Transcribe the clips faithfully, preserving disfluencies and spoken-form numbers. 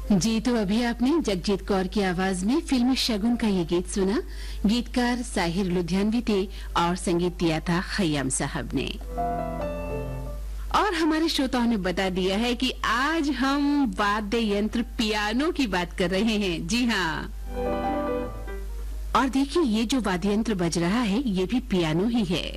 जी तो अभी आपने जगजीत कौर की आवाज में फिल्म शगुन का ये गीत सुना। गीतकार साहिर लुधियानवी थे और संगीत दिया था खय्याम साहब ने। और हमारे श्रोताओं ने बता दिया है कि आज हम वाद्य यंत्र पियानो की बात कर रहे हैं। जी हाँ, और देखिए ये जो वाद्य यंत्र बज रहा है ये भी पियानो ही है।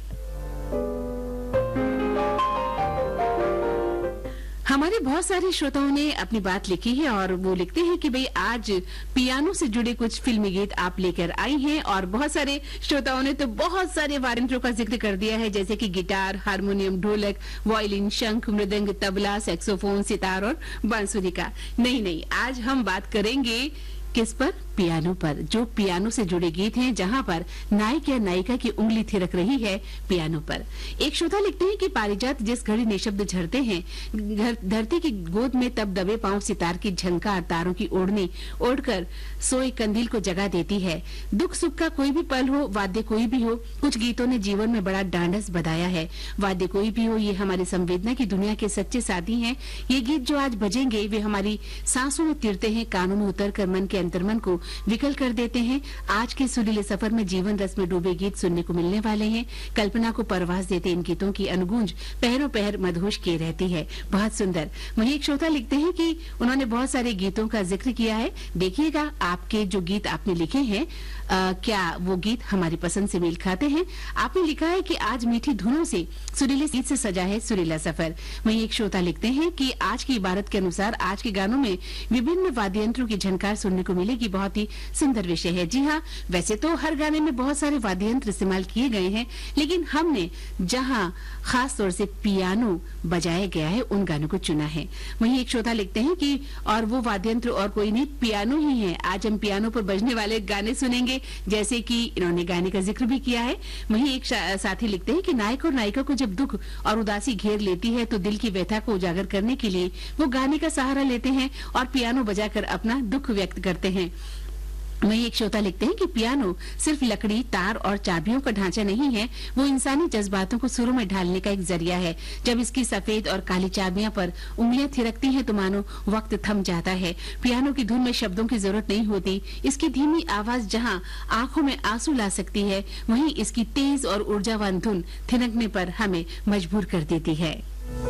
हमारे बहुत सारे श्रोताओं ने अपनी बात लिखी है और वो लिखते हैं कि भाई आज पियानो से जुड़े कुछ फिल्मी गीत आप लेकर आई हैं। और बहुत सारे श्रोताओं ने तो बहुत सारे वाद्य यंत्रों का जिक्र कर दिया है, जैसे कि गिटार, हारमोनियम, ढोलक, वायलिन, शंख, मृदंग, तबला, सैक्सोफोन, सितार और बांसुरी का। नहीं नहीं, आज हम बात करेंगे किस पर? पियानो पर। जो पियानो से जुड़े गीत हैं, जहां पर नायक या नायिका की उंगली थिरक रही है पियानो पर। एक श्रोता लिखते हैं कि पारिजात जिस घड़ी निशब्द झरते हैं, धरती की गोद में तब दबे पांव सितार की झंकार तारों की ओढ़नी ओढ़कर सोए कंदील को जगा देती है। दुख सुख का कोई भी पल हो, वाद्य कोई भी हो, कुछ गीतों ने जीवन में बड़ा डांडस बधाया है। वाद्य कोई भी हो, ये हमारी संवेदना की दुनिया के सच्चे साथी हैं। ये गीत जो आज बजेंगे वे हमारी सांसों में तिरते हैं, कानों में उतर कर मन के अंतर्मन को विकल कर देते हैं। आज के सुरीले सफर में जीवन रस में डूबे गीत सुनने को मिलने वाले हैं। कल्पना को परवास देते इन गीतों की अनुगूंज पहरों पहर मदहोश किए रहती है। बहुत सुंदर। वहीं एक श्रोता लिखते हैं कि उन्होंने बहुत सारे गीतों का जिक्र किया है। देखिएगा आपके जो गीत आपने लिखे हैं, आ, क्या वो गीत हमारी पसंद से मेल खाते हैं? आपने लिखा है कि आज मीठी धुनों से सुरीले गीत से सजा है सुरीला सफर। वहीं एक श्रोता लिखते हैं कि आज की इबारत के अनुसार आज के गानों में विभिन्न वाद्य यंत्रों की झनकार सुनने को मिलेगी। बहुत ही सुंदर विषय है। जी हाँ, वैसे तो हर गाने में बहुत सारे वाद्य यंत्र इस्तेमाल किए गए हैं, लेकिन हमने जहाँ खास तौर से पियानो बजाया गया है उन गानों को चुना है। वहीं एक श्रोता लिखते हैं कि और वो वाद्य यंत्र और कोई नहीं, पियानो ही है। आज हम पियानो पर बजने वाले गाने सुनेंगे, जैसे कि इन्होंने गाने का जिक्र भी किया है। वहीं एक साथी लिखते हैं कि नायक और नायिका को जब दुख और उदासी घेर लेती है तो दिल की व्यथा को उजागर करने के लिए वो गाने का सहारा लेते हैं और पियानो बजाकर अपना दुख व्यक्त करते हैं। वहीं एक श्रोता लिखते हैं कि पियानो सिर्फ लकड़ी, तार और चाबियों का ढांचा नहीं है, वो इंसानी जज्बातों को सुरों में ढालने का एक जरिया है। जब इसकी सफेद और काली चाबियां पर उंगलियां थिरकती हैं तो मानो वक्त थम जाता है। पियानो की धुन में शब्दों की जरूरत नहीं होती। इसकी धीमी आवाज जहां आंखों में आंसू ला सकती है, वहीं इसकी तेज और ऊर्जावान धुन थिरकने पर हमें मजबूर कर देती है।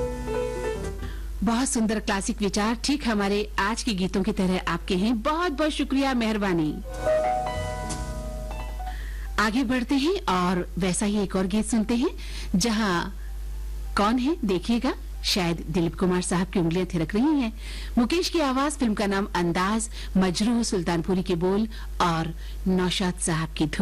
बहुत सुंदर क्लासिक विचार ठीक हमारे आज के गीतों की तरह आपके हैं। बहुत बहुत शुक्रिया, मेहरबानी। आगे बढ़ते हैं और वैसा ही एक और गीत सुनते हैं, जहां कौन है देखिएगा, शायद दिलीप कुमार साहब की उंगलियां थिरक रही हैं। मुकेश की आवाज, फिल्म का नाम अंदाज, मजरू सुल्तानपुरी के बोल और नौशाद साहब की धुन।